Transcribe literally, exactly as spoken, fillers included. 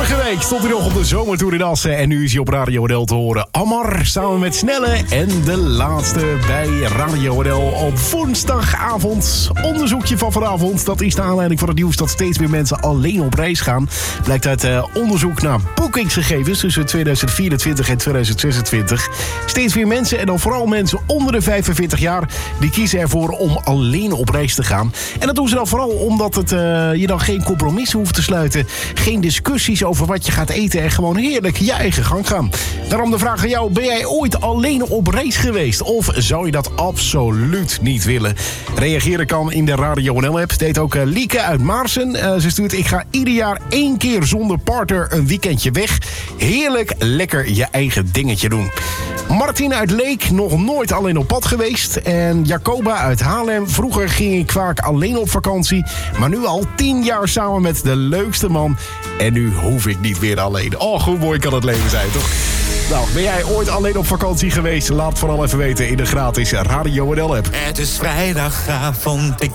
Vorige week stond hij nog op de zomertour in Assen. En nu is hij op Radio N L te horen. Ammar samen met Snelle. En de laatste bij Radio N L op woensdagavond. Onderzoekje van vanavond. Dat is de aanleiding voor het nieuws dat steeds meer mensen alleen op reis gaan. Blijkt uit uh, onderzoek naar boekingsgegevens tussen tweeduizend vierentwintig en tweeduizend zesentwintig. Steeds meer mensen, en dan vooral mensen onder de vijfenveertig jaar... die kiezen ervoor om alleen op reis te gaan. En dat doen ze dan vooral omdat het, uh, je dan geen compromissen hoeft te sluiten. Geen discussies over wat je gaat eten en gewoon heerlijk je eigen gang gaan. Daarom de vraag aan jou: ben jij ooit alleen op reis geweest? Of zou je dat absoluut niet willen? Reageren kan in de Radio N L-app. Deed ook uh, Lieke uit Maarsen. Uh, ze stuurt: ik ga ieder jaar één keer zonder partner een weekendje weg. Heerlijk lekker je eigen dingetje doen. Martin uit Leek, nog nooit alleen op pad geweest. En Jacoba uit Haarlem. Vroeger ging ik vaak alleen op vakantie. Maar nu al tien jaar samen met de leukste man. En nu hoef ik niet meer alleen. Oh, hoe mooi kan het leven zijn, toch? Nou, ben jij ooit alleen op vakantie geweest? Laat vooral even weten in de gratis Radio N L-app. Het is vrijdagavond, ik